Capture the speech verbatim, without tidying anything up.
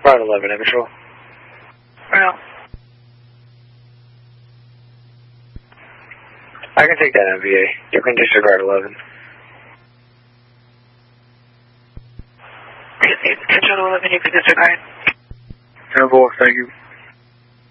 Disregard eleven, M Patrol. Well. I can take that, M V A. You can disregard eleven. Control eleven, you can disregard. ten four, thank you.